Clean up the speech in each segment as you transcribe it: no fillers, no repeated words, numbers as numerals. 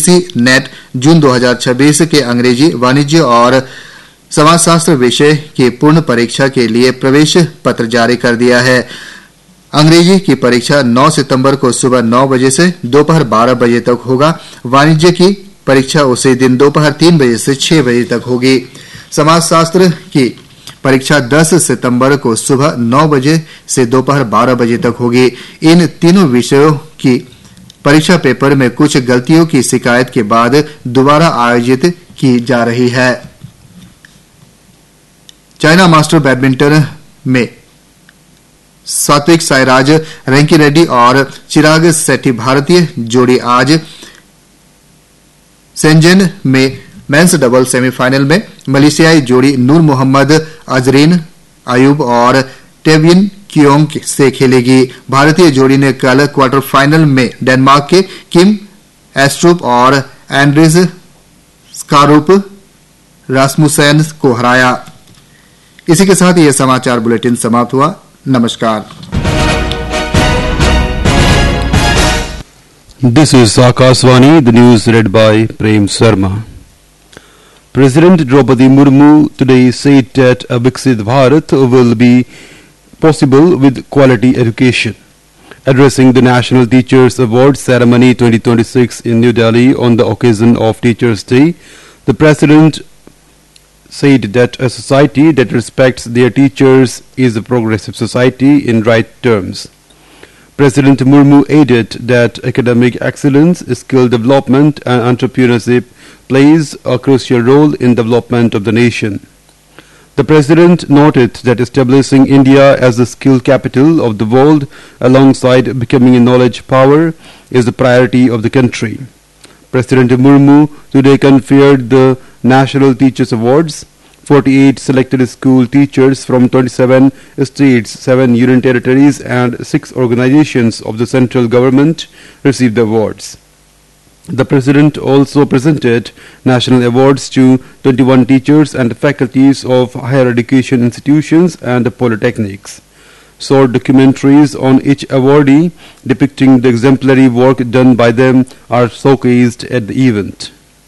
UGC net जून 2026 के अंग्रेजी, वाणिज्य और समाजशास्त्र विषय की पूर्ण परीक्षा के लिए प्रवेश पत्र जारी कर दिया है। अंग्रेजी की परीक्षा 9 सितंबर को सुबह 9 बजे से दोपहर 12 बजे तक होगा। वाणिज्य की परीक्षा उसी दिन दोपहर 3 बजे से 6 बजे तक होगी। समाजशास्त्र की परीक्षा 10 सितंबर को सुबह 9 बजे से दोपहर 12 बजे तक होगी। इन तीनों विषयों की परीक्षा पेपर में कुछ गलतियों की शिकायत के बाद दोबारा आयोजित की जा रही है। चाइना मास्टर बैडमिंटन में सात्विक साईराज रैंकीरेड्डी और चिराग शेट्टी भारतीय जोड़ी आज शेंजन में मेंस डबल सेमीफाइनल में मलेशियाई जोड़ी नूर मोहम्मद अजरीन अयूब और टेविन कियोंग से खेलेगी। भारतीय जोड़ी ने कल क्वार्टर फाइनल में डेनमार्क के किम एस्ट्रूप और एंड्रिस स्कारुप रासमुसेन को हराया। इसी के साथ ये समाचार बुलेटिन समाप्त हुआ। नमस्कार। This is Akashvani, the news read by Prem Sharma. President Draupadi Murmu today said that a Viksit Bharat will be possible with quality education. Addressing the National Teachers Awards Ceremony 2026 in New Delhi on the occasion of Teachers' Day, the President said that a society that respects their teachers is a progressive society in right terms. President Murmu added that academic excellence, skill development and entrepreneurship plays a crucial role in development of the nation. The President noted that establishing India as the skill capital of the world alongside becoming a knowledge power is the priority of the country. President Murmu today conferred the National Teachers Awards. 48 selected school teachers from 27 states, 7 union territories and 6 organizations of the central government received the awards. The President also presented national awards to 21 teachers and faculties of higher education institutions and polytechnics. Short documentaries on each awardee depicting the exemplary work done by them are showcased at the event.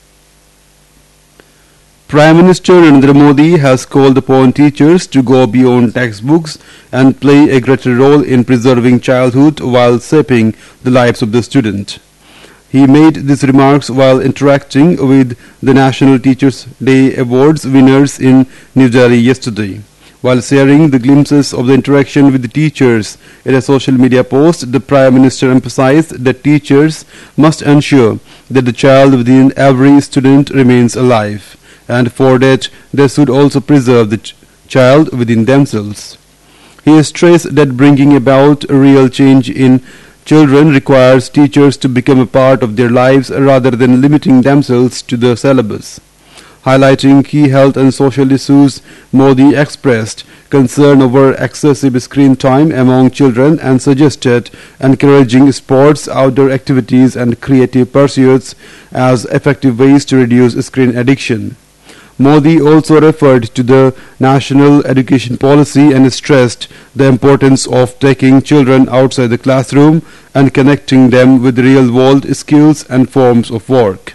Prime Minister Narendra Modi has called upon teachers to go beyond textbooks and play a greater role in preserving childhood while shaping the lives of the student. He made these remarks while interacting with the National Teachers' Day Awards winners in New Delhi yesterday. While sharing the glimpses of the interaction with the teachers in a social media post, the Prime Minister emphasized that teachers must ensure that the child within every student remains alive, and for that they should also preserve the child within themselves. He stressed that bringing about a real change in children requires teachers to become a part of their lives rather than limiting themselves to the syllabus. Highlighting key health and social issues, Modi expressed concern over excessive screen time among children and suggested encouraging sports, outdoor activities and creative pursuits as effective ways to reduce screen addiction. Modi also referred to the national education policy and stressed the importance of taking children outside the classroom and connecting them with real-world skills and forms of work.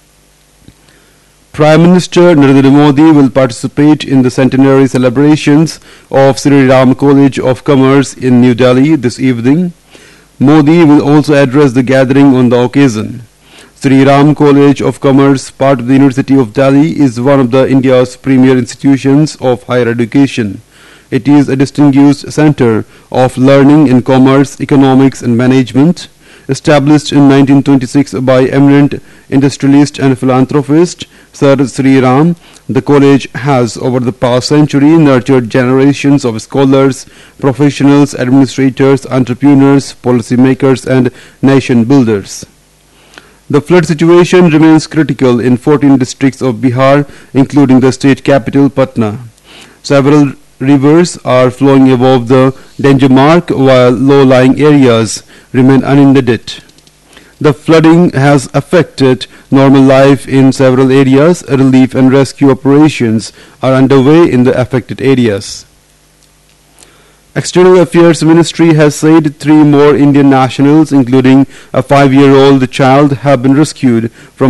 Prime Minister Narendra Modi will participate in the centenary celebrations of Sri Ram College of Commerce in New Delhi this evening. Modi will also address the gathering on the occasion. Sri Ram College of Commerce, part of the University of Delhi, is one of India's premier institutions of higher education. It is a distinguished center of learning in commerce, economics and management. Established in 1926 by eminent industrialist and philanthropist Sir Sri Ram, the college has over the past century nurtured generations of scholars, professionals, administrators, entrepreneurs, policymakers and nation builders. The flood situation remains critical in 14 districts of Bihar, including the state capital Patna. Several rivers are flowing above the danger mark while low-lying areas remain uninundated. The flooding has affected normal life in several areas. Relief and rescue operations are underway in the affected areas. External Affairs Ministry has said 3 more Indian nationals, including a 5-year-old child, have been rescued from